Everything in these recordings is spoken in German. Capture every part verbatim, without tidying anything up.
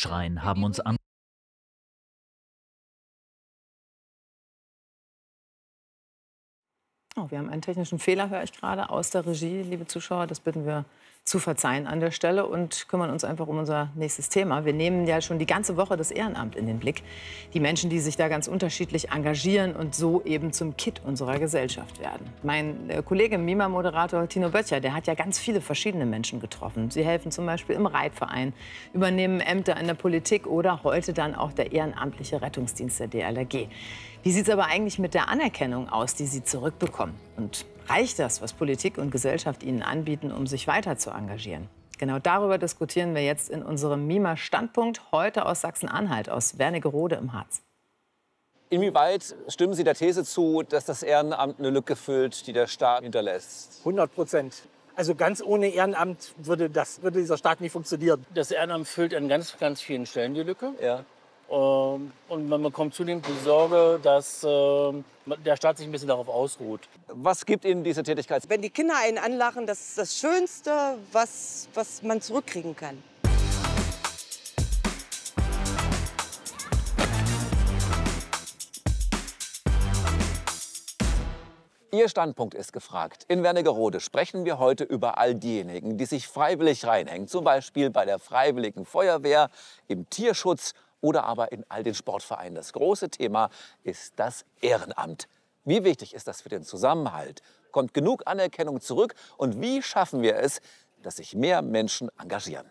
Schreien haben uns an. Oh, wir haben einen technischen Fehler, höre ich gerade, aus der Regie, liebe Zuschauer. Das bitten wir zu verzeihen an der Stelle und kümmern uns einfach um unser nächstes Thema. Wir nehmen ja schon die ganze Woche das Ehrenamt in den Blick. Die Menschen, die sich da ganz unterschiedlich engagieren und so eben zum Kitt unserer Gesellschaft werden. Mein äh, Kollege, Mima-Moderator Tino Böttcher, der hat ja ganz viele verschiedene Menschen getroffen. Sie helfen zum Beispiel im Reitverein, übernehmen Ämter in der Politik oder heute dann auch der ehrenamtliche Rettungsdienst der D L R G. Wie sieht es aber eigentlich mit der Anerkennung aus, die sie zurückbekommen? Und reicht das, was Politik und Gesellschaft ihnen anbieten, um sich weiter zu engagieren? Genau darüber diskutieren wir jetzt in unserem Mima-Standpunkt, heute aus Sachsen-Anhalt, aus Wernigerode im Harz. Inwieweit stimmen Sie der These zu, dass das Ehrenamt eine Lücke füllt, die der Staat hinterlässt? hundert Prozent. Also ganz ohne Ehrenamt würde, das, würde dieser Staat nicht funktionieren. Das Ehrenamt füllt an ganz, ganz vielen Stellen die Lücke. Ja. Ähm, Und man bekommt zunehmend die Sorge, dass ähm, der Staat sich ein bisschen darauf ausruht. Was gibt Ihnen diese Tätigkeit? Wenn die Kinder einen anlachen, das ist das Schönste, was, was man zurückkriegen kann. Ihr Standpunkt ist gefragt. In Wernigerode sprechen wir heute über all diejenigen, die sich freiwillig reinhängen. Zum Beispiel bei der Freiwilligen Feuerwehr, im Tierschutz oder aber in all den Sportvereinen. Das große Thema ist das Ehrenamt. Wie wichtig ist das für den Zusammenhalt? Kommt genug Anerkennung zurück? Und wie schaffen wir es, dass sich mehr Menschen engagieren?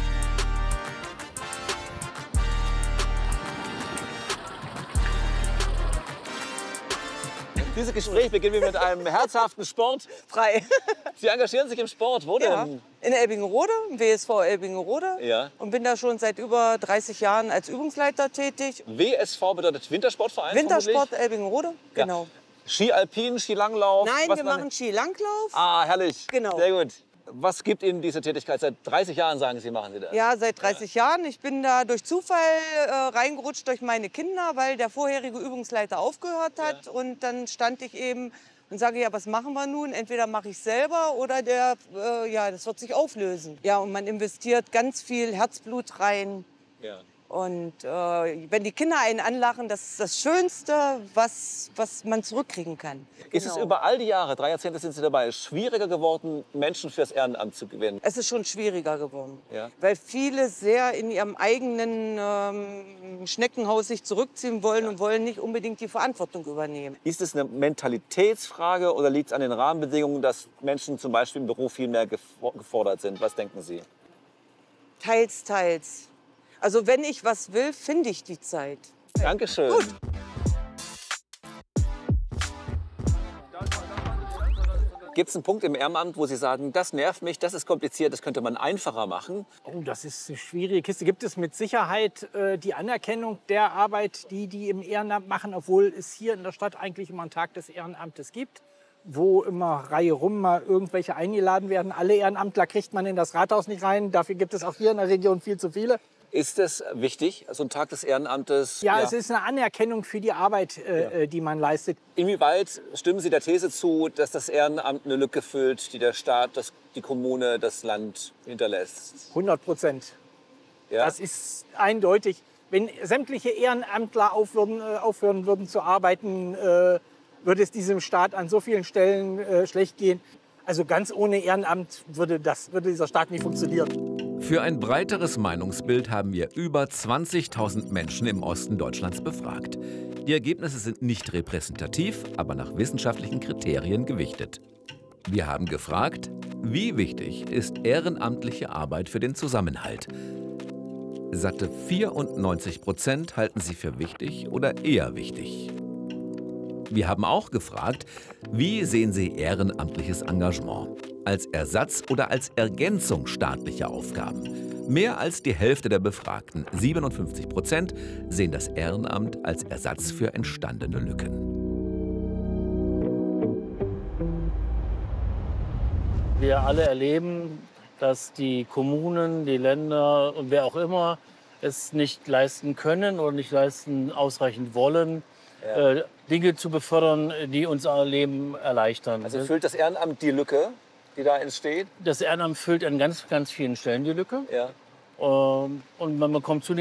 Dieses Gespräch beginnen wir mit einem herzhaften Sport. Frei. Sie engagieren sich im Sport. Wo Ja, denn? in Elbingerode, im W S V Elbingerode. Ja. Und bin da schon seit über dreißig Jahren als Übungsleiter tätig. W S V bedeutet Wintersportverein. Wintersport vermutlich? Elbingerode, Ja. genau. Ski Alpin, Skilanglauf? Nein, was wir man- machen Skilanglauf. Ah, herrlich. Genau. Sehr gut. Was gibt Ihnen diese Tätigkeit? Seit dreißig Jahren, sagen Sie, machen Sie das? Ja, seit dreißig Jahren. Ich bin da durch Zufall äh, reingerutscht durch meine Kinder, weil der vorherige Übungsleiter aufgehört hat. Und dann stand ich eben und sage, ja, was machen wir nun? Entweder mache ich selber oder der, äh, ja, das wird sich auflösen. Ja, und man investiert ganz viel Herzblut rein. Ja. Und äh, wenn die Kinder einen anlachen, das ist das Schönste, was, was man zurückkriegen kann. Ist es Genau. über all die Jahre, drei Jahrzehnte sind Sie dabei, schwieriger geworden, Menschen fürs Ehrenamt zu gewinnen? Es ist schon schwieriger geworden, Ja. weil viele sehr in ihrem eigenen ähm, Schneckenhaus sich zurückziehen wollen und wollen nicht unbedingt die Verantwortung übernehmen. Ist es eine Mentalitätsfrage oder liegt es an den Rahmenbedingungen, dass Menschen zum Beispiel im Beruf viel mehr gefo- gefordert sind? Was denken Sie? Teils, teils. Also wenn ich was will, finde ich die Zeit. Dankeschön. Gut. Gibt es einen Punkt im Ehrenamt, wo Sie sagen, das nervt mich, das ist kompliziert, das könnte man einfacher machen? Oh, das ist eine schwierige Kiste. Gibt es mit Sicherheit äh, die Anerkennung der Arbeit, die die im Ehrenamt machen, obwohl es hier in der Stadt eigentlich immer einen Tag des Ehrenamtes gibt, wo immer Reihe rum mal irgendwelche eingeladen werden. Alle Ehrenamtler kriegt man in das Rathaus nicht rein. Dafür gibt es auch hier in der Region viel zu viele. Ist es wichtig, so ein Tag des Ehrenamtes? Ja, es ist eine Anerkennung für die Arbeit, äh, die man leistet. Inwieweit stimmen Sie der These zu, dass das Ehrenamt eine Lücke füllt, die der Staat, das, die Kommune, das Land hinterlässt? hundert Prozent. Ja? Das ist eindeutig. Wenn sämtliche Ehrenamtler aufhören, äh, aufhören würden zu arbeiten, äh, würde es diesem Staat an so vielen Stellen äh, schlecht gehen. Also ganz ohne Ehrenamt würde, das, würde dieser Staat nicht funktionieren. Für ein breiteres Meinungsbild haben wir über zwanzigtausend Menschen im Osten Deutschlands befragt. Die Ergebnisse sind nicht repräsentativ, aber nach wissenschaftlichen Kriterien gewichtet. Wir haben gefragt, wie wichtig ist ehrenamtliche Arbeit für den Zusammenhalt? Satte vierundneunzig Prozent halten sie für wichtig oder eher wichtig. Wir haben auch gefragt, wie sehen Sie ehrenamtliches Engagement? Als Ersatz oder als Ergänzung staatlicher Aufgaben? Mehr als die Hälfte der Befragten, siebenundfünfzig Prozent, sehen das Ehrenamt als Ersatz für entstandene Lücken. Wir alle erleben, dass die Kommunen, die Länder und wer auch immer es nicht leisten können oder nicht leisten ausreichend wollen, Ja. äh, Dinge zu befördern, die unser Leben erleichtern. Also füllt das Ehrenamt die Lücke, die da entsteht? Das Ehrenamt füllt an ganz, ganz vielen Stellen die Lücke. Ja. Ähm, Und man bekommt zunehmend